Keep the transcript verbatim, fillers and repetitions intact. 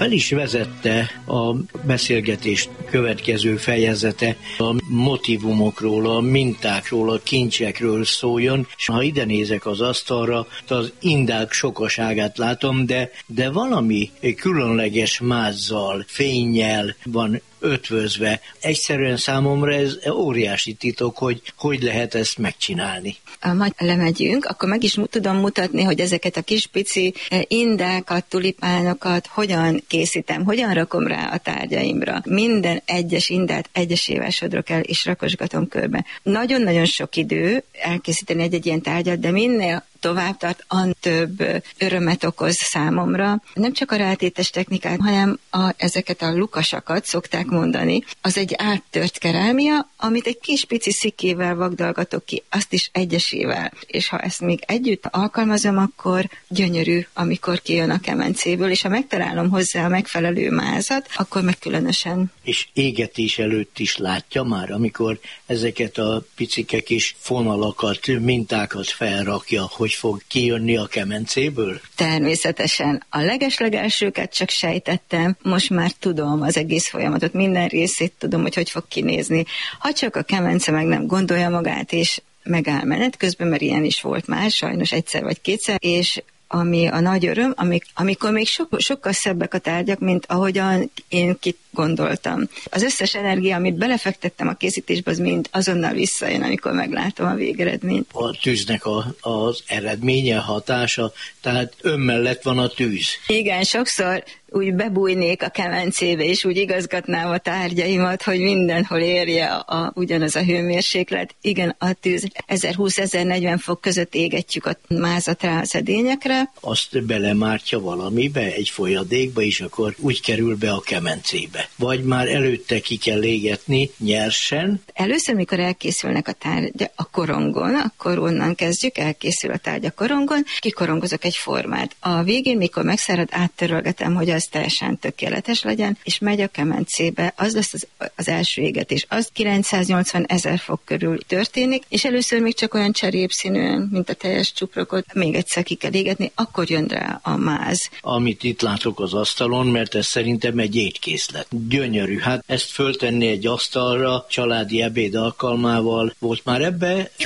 fel is vezette a beszélgetés következő fejezete, a motívumokról, a mintákról, a kincsekről szóljon, és ha ide nézek az asztalra, az indák sokaságát látom, de, de valami különleges mázzal, fénnyel van ötvözve. Egyszerűen számomra ez óriási titok, hogy hogy lehet ezt megcsinálni. Ha majd lemegyünk, akkor meg is tudom mutatni, hogy ezeket a kis pici indákat, tulipánokat hogyan készítem, hogyan rakom rá a tárgyaimra. Minden egyes indát egyesével sodrok el, és rakosgatom körbe. Nagyon-nagyon sok idő elkészíteni egy-egy ilyen tárgyat, de minél tovább tart, annál több örömet okoz számomra. Nem csak a rátétes technikák, hanem a, ezeket a lukasakat szokták mondani. Az egy áttört kerámia, amit egy kis pici szikkével vagdalgatok ki, azt is egyesével. És ha ezt még együtt alkalmazom, akkor gyönyörű, amikor kijön a kemencéből, és ha megtalálom hozzá a megfelelő mázat, akkor meg különösen. És égetés előtt is látja már, amikor ezeket a picike kis fonalakat, mintákat felrakja, hogy fog kijönni a kemencéből? Természetesen. A legeslegelsőket csak sejtettem, most már tudom az egész folyamatot, minden részét tudom, hogy hogy fog kinézni. Ha csak a kemence meg nem gondolja magát, és megáll menet közben, mert ilyen is volt már, sajnos egyszer vagy kétszer, és ami a nagy öröm, amik, amikor még so, sokkal szebbek a tárgyak, mint ahogyan én kit gondoltam. Az összes energia, amit belefektettem a készítésbe, az mind azonnal visszajön, amikor meglátom a végeredményt. A tűznek a, az eredménye, hatása, tehát ön mellett van a tűz. Igen, sokszor úgy bebújnék a kemencébe, és úgy igazgatnám a tárgyaimat, hogy mindenhol érje a, a, ugyanaz a hőmérséklet. Igen, a tűz ezerhúsz-ezernegyven fok között égetjük a mázat rá az edényekre. Azt belemártja valamibe, egy folyadékba, és akkor úgy kerül be a kemencébe. Vagy már előtte ki kell égetni nyersen? Először, mikor elkészülnek a tárgya a korongon, akkor onnan kezdjük, elkészül a tárgya korongon, kikorongozok egy formát. A végén, mikor megszárad, áttörölgetem, hogy az teljesen tökéletes legyen, és megy a kemencébe, az lesz az, az első égetés. Az kilencszáznyolcvan ezer fok körül történik, és először még csak olyan cserépszínűen, mint a teljes csuprokot, még egyszer ki kell égetni, akkor jön rá a máz. Amit itt látok az asztalon, mert ez szerintem egy étkészlet. Gyönyörű, hát ezt föltenni egy asztalra, családi ebéd alkalmával, volt már ebbe